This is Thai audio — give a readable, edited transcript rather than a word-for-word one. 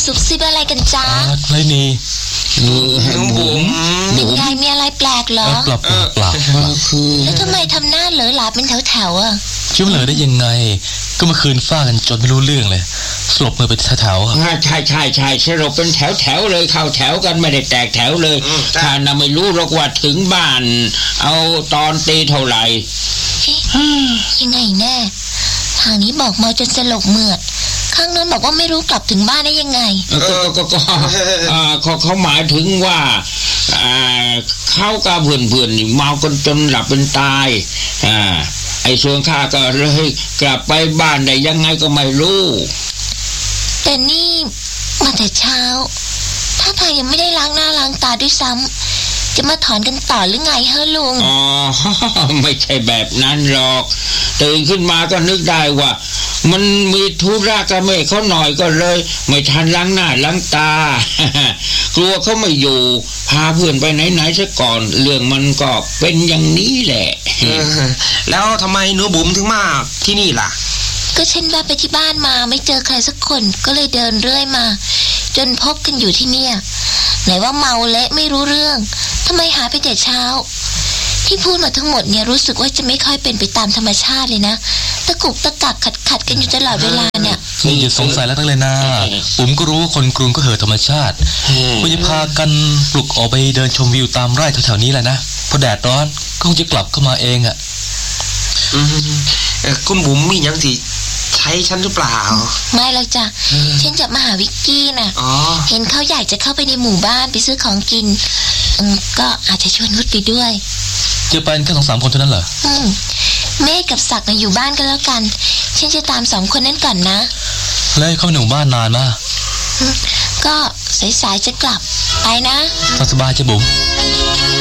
ซุบซิบอะไรกันจ้าเลยนี่น้องบุ๋มเป็นไงมีอะไรแปลกเหรอเปล่าแล้วทำไมทำหน้าเหลอหลาเป็นแถวๆอ่ะคิดว่าเหลอได้ยังไงก็เมื่อคืนฟาดกันจนไม่รู้เรื่องเลยสลบมือไปแถวๆใช่สลบเป็นแถวเลยเข้าแถวกันไม่ได้แตกแถวเลยถ้าน่ะไม่รู้หรอกว่าถึงบ้านเอาตอนตีเท่าไหร่ยังไงแน่ทางนี้บอกเมาจนสลบเหมือดข้างนั้นบอกว่าไม่รู้กลับถึงบ้านได้ยังไงเขาหมายถึงว่าเขากับเพื่อนๆเมากันจนหลับเป็นตายไอ้ส่วนข้าก็เลยกลับไปบ้านได้ยังไงก็ไม่รู้แต่นี่มาแต่เช้าถ้าทางยังไม่ได้ล้างหน้าล้างตาด้วยซ้ำจะมาถอนกันต่อหรือไงฮะลุงไม่ใช่แบบนั้นหรอกตื่นขึ้นมาก็นึกได้ว่ามันมีธุระกับแม่เขาหน่อยก็เลยไม่ทันล้างหน้าล้างตากลัวเขาไม่อยู่พาเพื่อนไปไหนซะก่อนเรื่องมันก็เป็นอย่างนี้แหละแล้วทำไมหนูบุ๋มถึงมาที่นี่ล่ะก็ฉันแวะไปที่บ้านมาไม่เจอใครสักคนก็เลยเดินเรื่อยมาจนพบกันอยู่ที่เนี่ยไหนว่าเมาเละไม่รู้เรื่องทำไมหายไปแต่เช้าที่พูดมาทั้งหมดเนี่ยรู้สึกว่าจะไม่ค่อยเป็นไปตามธรรมชาติเลยนะตะกุกตะกักขัดกันอยู่ตลอดเวลาเนี่ยนี่อย่าสงสัยแล้วตั้งเลยนะผมก็รู้ว่าคนกรุงก็เหอะธรรมชาติคุณจะพากันปลุกออกไปเดินชมวิวตามไร่แถวๆนี้แหละนะพอแดดร้อนก็คงจะกลับเข้ามาเองอ่ะคุณบุ๋มมีอย่างที่ใช้ฉันหรือเปล่าไม่หรอกจ้ะฉันจะมาหาวิกกี้น่ะเห็นเขาอยากจะเข้าไปในหมู่บ้านไปซื้อของกินก็อาจจะชวนนุชไปด้วยจะไปแค่2-3 คนเท่านั้นเหรอเมฆกับศักดิ์อยู่บ้านกันแล้วกันฉันจะตาม2 คนนั้นก่อนนะแล้วเข้าไปในหมู่บ้านนานมากก็สายๆจะกลับไปนะสบายจ้ะบุ๋ม